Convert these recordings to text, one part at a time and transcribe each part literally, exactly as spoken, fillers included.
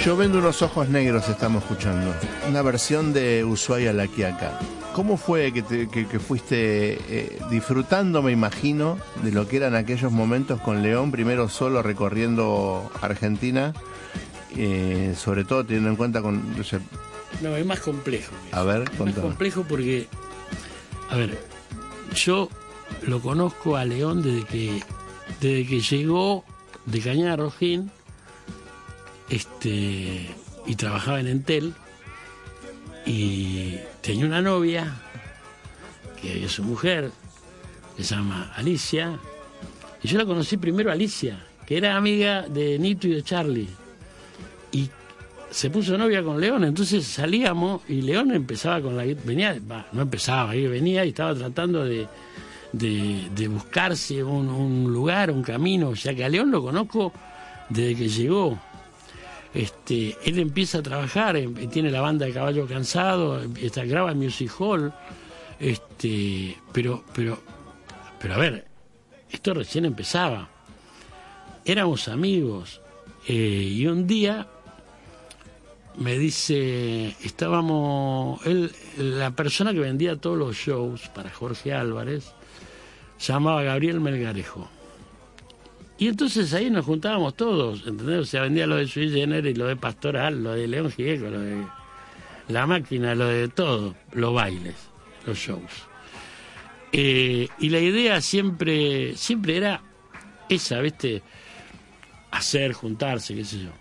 Yo vendo unos ojos negros, estamos escuchando. Una versión de Ushuaia La Quiaca. ¿Cómo fue que, te, que, que fuiste eh, disfrutando, me imagino, de lo que eran aquellos momentos con León, primero solo recorriendo Argentina, eh, sobre todo teniendo en cuenta con... O sea, no, es más complejo. A ver, es más complejo porque, a ver, yo lo conozco a León desde que, desde que llegó de Cañada Rojin, este, y trabajaba en Entel, y tenía una novia que es su mujer, que se llama Alicia, y yo la conocí primero a Alicia, que era amiga de Nito y de Charlie, y se puso novia con León. Entonces salíamos y León empezaba con la venía, bah, no empezaba, venía y estaba tratando de, de, de buscarse un, un lugar, un camino. O sea que a León lo conozco desde que llegó. Este, él empieza a trabajar, tiene la banda de Caballo Cansado, está, graba en Music Hall, este, pero, pero, pero a ver, esto recién empezaba. Éramos amigos, eh, y un día me dice, estábamos, él, la persona que vendía todos los shows para Jorge Álvarez, se llamaba Gabriel Melgarejo. Y entonces ahí nos juntábamos todos, ¿entendés? O sea, vendía lo de Sui Generis, lo de Pastoral, lo de León Gieco, lo de La Máquina, lo de todo, los bailes, los shows. Eh, y la idea siempre, siempre era esa, ¿viste? Hacer, juntarse, qué sé yo.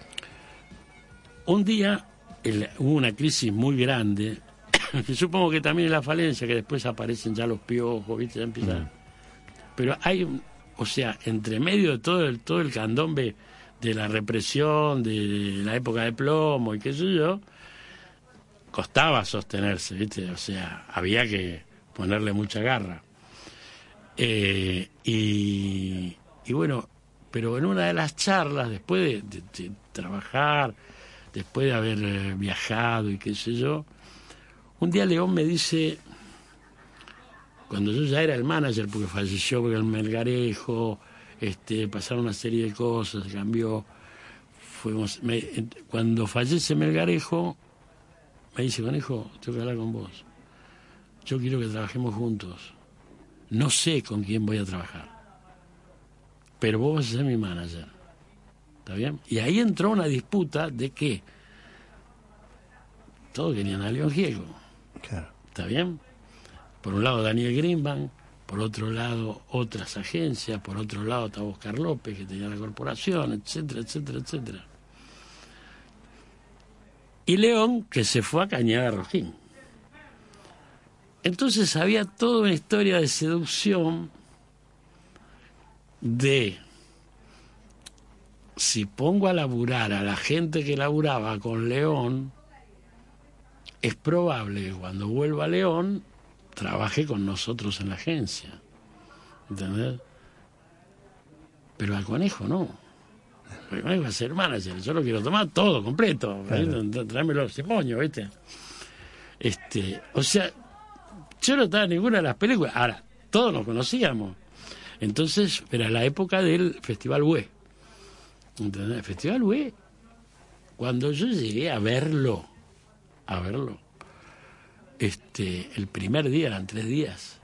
Un día el, hubo una crisis muy grande, que supongo que también es la falencia, que después aparecen ya los piojos, ¿viste? Ya empiezan. Mm. Pero hay un... O sea, entre medio de todo el, todo el candombe de la represión, de la época de plomo y qué sé yo, costaba sostenerse, ¿viste? O sea, había que ponerle mucha garra. Eh, y, y bueno, pero en una de las charlas, después de, de, de trabajar, después de haber eh, viajado y qué sé yo, un día León me dice... Cuando yo ya era el manager, porque falleció porque el Melgarejo, este, pasaron una serie de cosas, cambió. Fuimos, me, cuando fallece Melgarejo, me dice, conejo, tengo que hablar con vos. Yo quiero que trabajemos juntos. No sé con quién voy a trabajar, pero vos vas a ser mi manager. ¿Está bien? Y ahí entró una disputa de que todos querían a León Gieco. Claro. ¿Está bien? Por un lado Daniel Greenbank, por otro lado otras agencias, por otro lado estaba Oscar López, que tenía la corporación, etcétera, etcétera, etcétera. Y León, que se fue a Cañada Rojin. Entonces había toda una historia de seducción de si pongo a laburar a la gente que laburaba con León, es probable que cuando vuelva a León trabajé con nosotros en la agencia, ¿entendés? Pero al Conejo no. El Conejo va a ser manager, yo lo quiero tomar todo, completo, claro. Tráemelo ese moño, ¿viste? Este, o sea, yo no estaba en ninguna de las películas. Ahora, todos nos conocíamos. Entonces, era la época del Festival U E. ¿Entendés? El Festival U E, cuando yo llegué a verlo, a verlo, Este, el primer día, eran tres días,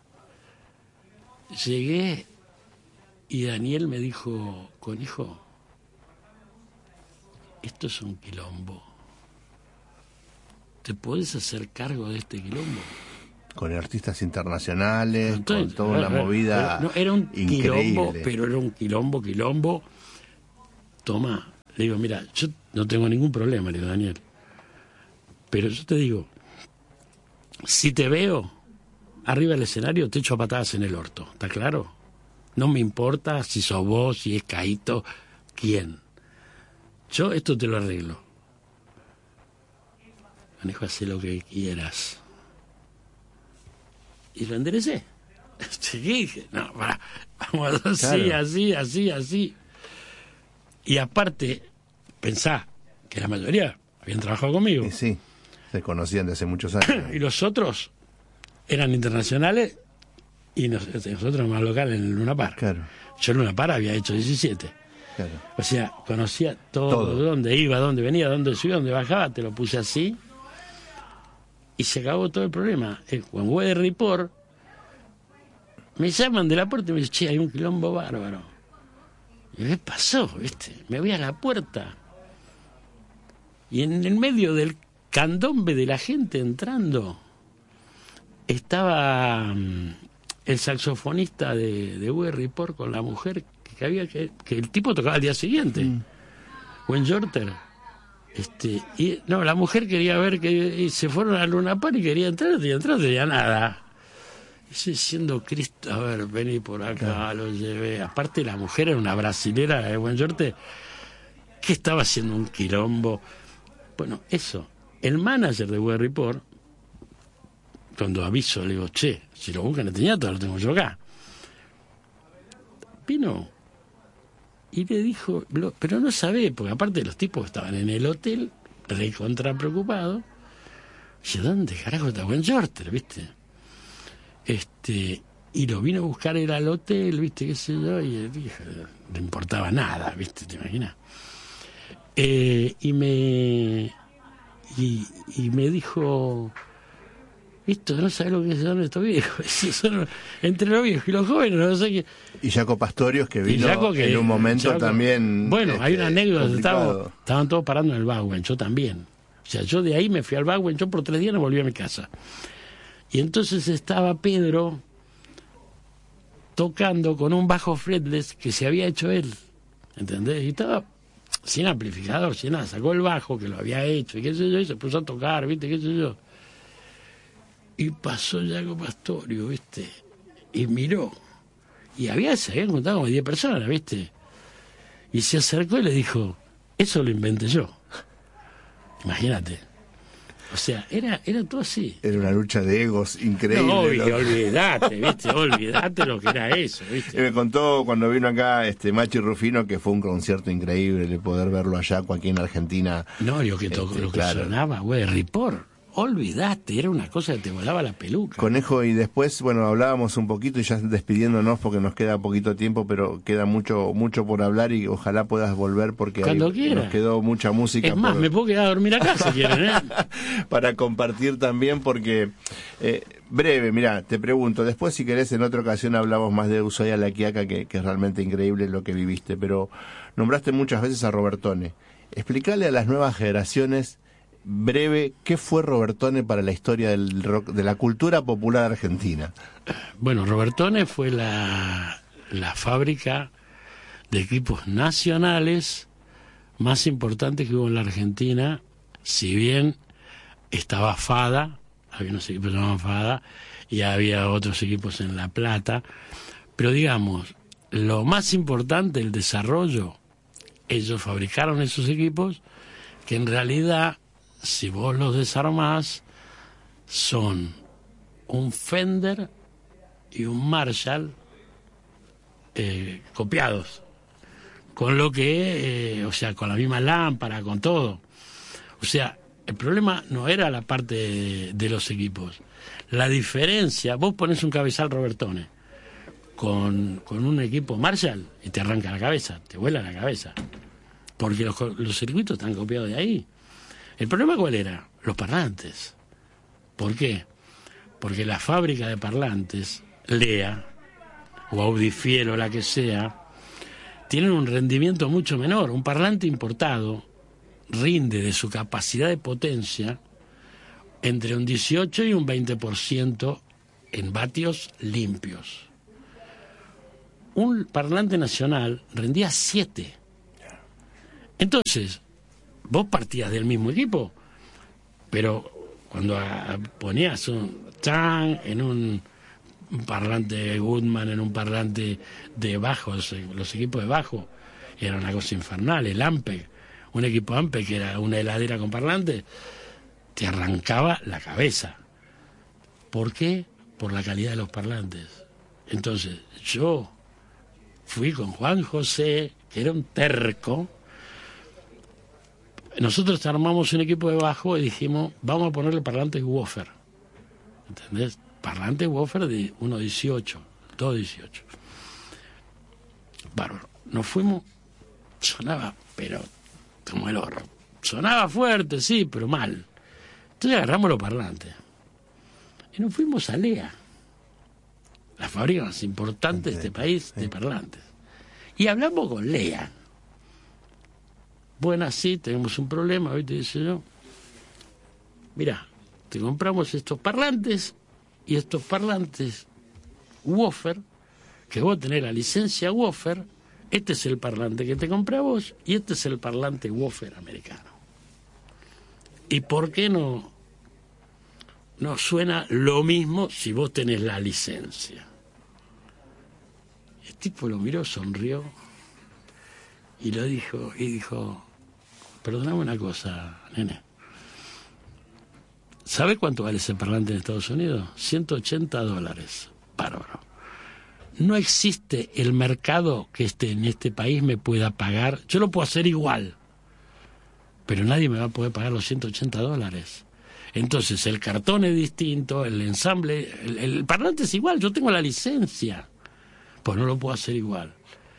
llegué y Daniel me dijo, conejo, esto es un quilombo, ¿te podés hacer cargo de este quilombo? Con artistas internacionales, Entonces, con toda una ver, movida no, era un increíble. Quilombo, pero era un quilombo, quilombo. Toma, le digo, mira, yo no tengo ningún problema, le digo, Daniel, pero yo te digo, si te veo arriba del escenario, te echo a patadas en el orto, ¿está claro? No me importa si sos vos, si es Caíto, quién. Yo esto te lo arreglo. Manejo, hace lo que quieras. Y lo enderecé. Llegué y dije, no, para, vamos así, claro. así, así, así. Y aparte, pensá que la mayoría habían trabajado conmigo. Y sí. Se conocían de hace muchos años. Y los otros eran internacionales y nos, nosotros más locales en el Luna Park. Claro. Yo en Luna Park había hecho diecisiete. Claro. O sea, conocía todo, Todo. dónde iba, dónde venía, dónde subía, dónde bajaba, te lo puse así y se acabó todo el problema. Eh, Cuando voy de Ripoll, me llaman de la puerta y me dicen, che, hay un quilombo bárbaro. Y ¿qué pasó? ¿Viste? Me voy a la puerta y en el medio del candombe de la gente entrando estaba um, el saxofonista de, de Boy Ripoll con la mujer que había que, que el tipo tocaba al día siguiente, mm. Wayne Shorter. Este, y no, la mujer quería ver que y se fueron a Luna Park y quería entrar, y entrar no tenía nada. Y yo diciendo, Cristo, a ver, vení por acá, claro. Lo llevé. Aparte la mujer era una brasilera de Wayne Shorter que estaba haciendo un quilombo. Bueno, eso. El manager de Boy Ripoll, cuando aviso, le digo, che, si lo buscan en Teñato, lo tengo yo acá. Vino y le dijo, lo, pero no sabe, porque aparte los tipos estaban en el hotel, recontra preocupados. Dice, ¿dónde carajo está Wayne Shorter, viste? Este, y lo vino a buscar él al hotel, viste, qué sé yo, y el viejo no le importaba nada, viste, ¿te imaginas? Eh, y me y, y me dijo, esto no sabes lo que son estos viejos, son entre los viejos y los jóvenes, no sé qué. Y Jaco Pastorius, que vino Jaco que, en un momento Jaco, también. Bueno, este, hay una anécdota, estaban, complicado. estaban todos parando en el Baguen, yo también. O sea, yo de ahí me fui al Baguen, yo por tres días no volví a mi casa. Y entonces estaba Pedro tocando con un bajo fretless que se había hecho él, ¿entendés? Y estaba sin amplificador, sin nada, sacó el bajo que lo había hecho y qué sé yo, y se puso a tocar, ¿viste? Qué sé yo. Y pasó Jaco Pastorius, ¿viste? Y miró. Y había, se habían contado como diez personas, ¿viste? Y se acercó y le dijo, eso lo inventé yo. Imagínate. O sea, era era todo así. Era una lucha de egos increíble. No, ¿no? olvidate, ¿viste? Olvidate lo que era eso, ¿viste? Y me contó cuando vino acá este Machi Rufino que fue un concierto increíble de poder verlo allá aquí en Argentina. No, yo que tocó, este, lo que claro. sonaba, güey, Ripoll. Olvidate, era una cosa que te volaba la peluca. Conejo, y después, bueno, hablábamos un poquito y ya despidiéndonos porque nos queda poquito tiempo, pero queda mucho mucho por hablar y ojalá puedas volver porque cuando ahí quiera. Nos quedó mucha música. Es más, por... me puedo quedar a dormir acá si quieren, ¿eh? Para compartir también porque, eh, breve, mira, te pregunto, después si querés en otra ocasión hablamos más de Ushuaia La Quiaca, que, que es realmente increíble lo que viviste, pero nombraste muchas veces a Robertone. Explícale a las nuevas generaciones breve, ¿qué fue Robertone para la historia del rock, de la cultura popular argentina? Bueno, Robertone fue la, la fábrica de equipos nacionales más importante que hubo en la Argentina, si bien estaba Fada, había unos equipos llamados Fada, y había otros equipos en La Plata, pero digamos, lo más importante, el desarrollo, ellos fabricaron esos equipos que en realidad, si vos los desarmás, son un Fender y un Marshall eh, copiados, con lo que, eh, o sea, con la misma lámpara, con todo. O sea, el problema no era la parte de, de los equipos. La diferencia, vos pones un cabezal Robertone con, con un equipo Marshall y te arranca la cabeza, te vuela la cabeza, porque los, los circuitos están copiados de ahí. ¿El problema cuál era? Los parlantes. ¿Por qué? Porque la fábrica de parlantes, Lea, o Audifiel o la que sea, tienen un rendimiento mucho menor. Un parlante importado rinde de su capacidad de potencia entre un dieciocho y un veinte por ciento en vatios limpios. Un parlante nacional rendía siete. Entonces, vos partías del mismo equipo, pero cuando a, a, ponías un chan en un, un parlante Goodman, en un parlante de bajos, los equipos de bajo, era una cosa infernal. El Ampeg, un equipo Ampeg que era una heladera con parlante, te arrancaba la cabeza. ¿Por qué? Por la calidad de los parlantes. Entonces, yo fui con Juan José, que era un terco. Nosotros armamos un equipo de bajo y dijimos, vamos a ponerle parlantes woofer. ¿Entendés? Parlantes woofer de uno dieciocho, dos dieciocho. Bárbaro. Nos fuimos sonaba, pero como el horror. Sonaba fuerte, sí, pero mal. Entonces agarramos los parlantes y nos fuimos a Lea, la fábrica más importante de este país de parlantes. Y hablamos con Lea. Bueno, sí, tenemos un problema, ¿viste? Dice yo, mira, te compramos estos parlantes y estos parlantes Woofer, que vos tenés la licencia Woofer, este es el parlante que te compré a vos y este es el parlante Woofer americano. ¿Y por qué no, no suena lo mismo si vos tenés la licencia? El tipo lo miró, sonrió y lo dijo, y dijo, perdóname una cosa, nene. ¿Sabe cuánto vale ese parlante en Estados Unidos? ciento ochenta dólares. Bárbaro. No existe el mercado que este, en este país me pueda pagar. Yo lo puedo hacer igual, pero nadie me va a poder pagar los ciento ochenta dólares. Entonces el cartón es distinto, el ensamble, el, el parlante es igual, yo tengo la licencia, pues no lo puedo hacer igual.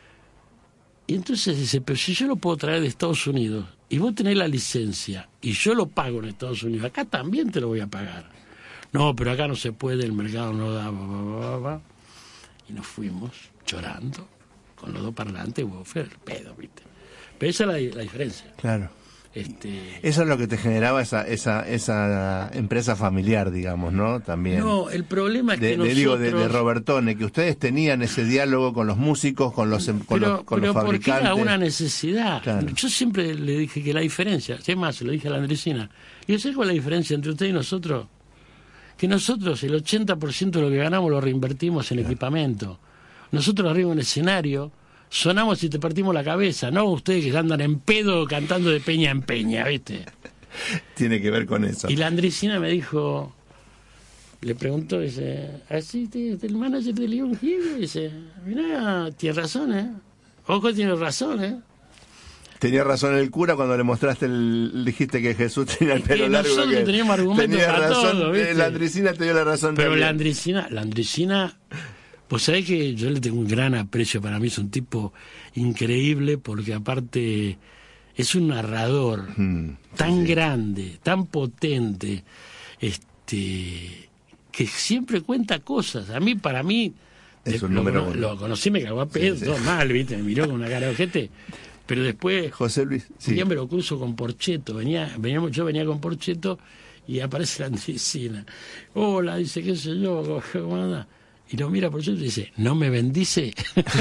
Y entonces dice, pero si yo lo puedo traer de Estados Unidos y vos tenés la licencia y yo lo pago en Estados Unidos, acá también te lo voy a pagar. No, pero acá no se puede, el mercado no da, bla, bla, bla, bla. Y nos fuimos llorando con los dos parlantes, Woofer, pedo, ¿viste? Pero esa es la, la diferencia. Claro. Este... Eso es lo que te generaba esa esa esa empresa familiar, digamos, ¿no? También. No, el problema es de, que nosotros... digo, de, de Robertone, que ustedes tenían ese diálogo con los músicos, con los, con pero, los, con pero los fabricantes. Porque era una necesidad. Claro. Yo siempre le dije que la diferencia, es más, se lo dije a la Andresina, y yo sé cuál es la diferencia entre usted y nosotros, que nosotros el ochenta por ciento de lo que ganamos lo reinvertimos en claro. equipamiento. Nosotros arriba en el escenario sonamos y te partimos la cabeza, no ustedes que andan en pedo cantando de peña en peña, ¿viste? Tiene que ver con eso. Y la Andresina me dijo, le preguntó, dice, ¿así te, el manager de León Gil? Dice, mirá, tiene razón, ¿eh? Ojo, tiene razón, ¿eh? Tenía razón el cura cuando le mostraste, el, dijiste que Jesús tenía el pelo que largo. Nosotros que teníamos argumentos tenía para razón, todo, ¿viste? La Andresina te dio la razón Pero también. la Andresina, la Andresina, pues sabés que yo le tengo un gran aprecio, para mí es un tipo increíble, porque aparte es un narrador mm, tan sí. grande, tan potente, este que siempre cuenta cosas. A mí, para mí, es un lo, número lo, uno. lo conocí, me cagó a pedo, sí, sí. todo mal, ¿viste? Me miró con una cara de ojete. Pero después, José Luis, sí. ya me lo cruzo con Porcheto, venía, veníamos, yo venía con Porcheto y aparece la Andresina. Hola, dice, qué sé yo, ¿cómo anda? Y lo mira Porcheto y dice, ¿no me bendice?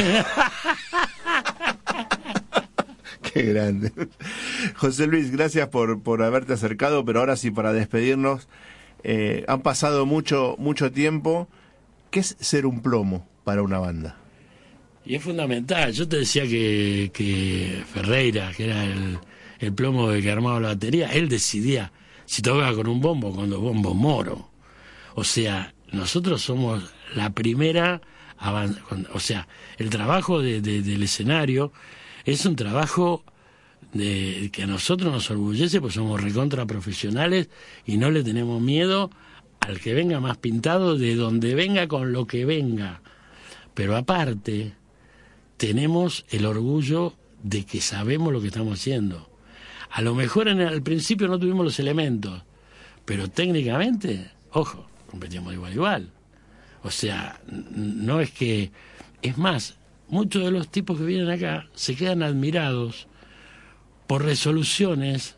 Qué grande. José Luis, gracias por, por haberte acercado, pero ahora sí, para despedirnos, eh, han pasado mucho, mucho tiempo. ¿Qué es ser un plomo para una banda? Y es fundamental. Yo te decía que, que Ferreira, que era el, el plomo de que armaba la batería, él decidía si tocaba con un bombo o con dos bombos Moro. O sea, nosotros somos la primera, o sea, el trabajo de, de, del escenario es un trabajo de, que a nosotros nos orgullece, pues somos recontra profesionales y no le tenemos miedo al que venga más pintado, de donde venga, con lo que venga. Pero aparte, tenemos el orgullo de que sabemos lo que estamos haciendo. A lo mejor en el, al principio no tuvimos los elementos, pero técnicamente, ojo, competimos igual igual. O sea, no es que... Es más, muchos de los tipos que vienen acá se quedan admirados por resoluciones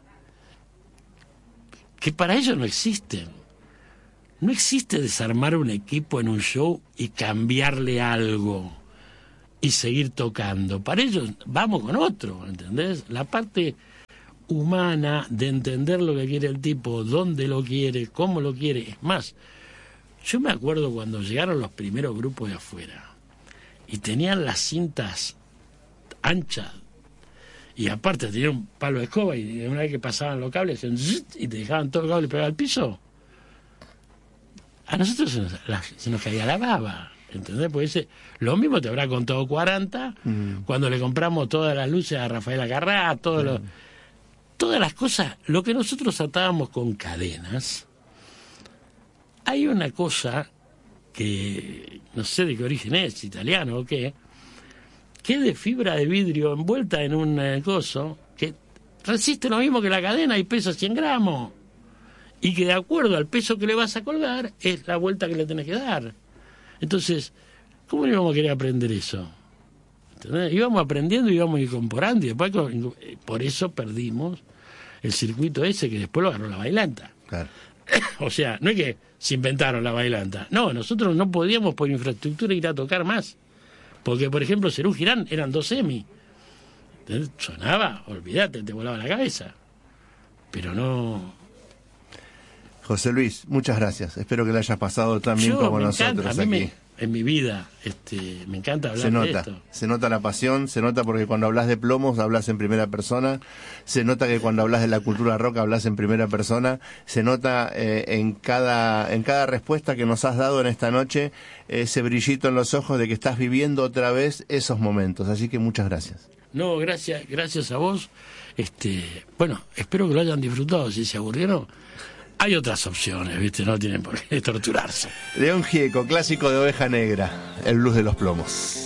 que para ellos no existen. No existe desarmar un equipo en un show y cambiarle algo y seguir tocando. Para ellos vamos con otro, ¿entendés? La parte humana de entender lo que quiere el tipo, dónde lo quiere, cómo lo quiere. Es más, yo me acuerdo cuando llegaron los primeros grupos de afuera y tenían las cintas anchas y aparte tenían un palo de escoba y una vez que pasaban los cables hacían zzz, y te dejaban todo el cable pegado al piso. A nosotros se nos, la, se nos caía la baba, ¿entendés? Porque ese, lo mismo te habrá contado cuarenta, mm. cuando le compramos todas las luces a Rafael Acarrá, todo mm. lo, todas las cosas, lo que nosotros atábamos con cadenas. Hay una cosa que, no sé de qué origen es, italiano o qué, que es de fibra de vidrio envuelta en un eh, coso, que resiste lo mismo que la cadena y pesa cien gramos. Y que de acuerdo al peso que le vas a colgar, es la vuelta que le tenés que dar. Entonces, ¿cómo no íbamos a querer aprender eso? ¿Entendés? Íbamos aprendiendo y íbamos incorporando, y después por eso perdimos el circuito ese que después lo agarró la bailanta. Claro. O sea, no es que se inventaron la bailanta. No, nosotros no podíamos por infraestructura ir a tocar más. Porque, por ejemplo, Serú Girán eran dos semi. Entonces, sonaba, olvídate, te volaba la cabeza. Pero no... José Luis, muchas gracias. Espero que le hayas pasado tan bien Yo, como me nosotros encanta, a mí aquí. Me, en mi vida, este, me encanta hablar Se nota, de esto. se nota la pasión, se nota porque cuando hablas de plomos hablas en primera persona, se nota que cuando hablas de la cultura rock hablas en primera persona, se nota eh, en cada en cada respuesta que nos has dado en esta noche ese brillito en los ojos de que estás viviendo otra vez esos momentos. Así que muchas gracias. No, gracias, gracias a vos. Este, bueno, espero que lo hayan disfrutado. Si se aburrieron, hay otras opciones, ¿viste? No tienen por qué torturarse. León Gieco, clásico de Oveja Negra, el blues de los plomos.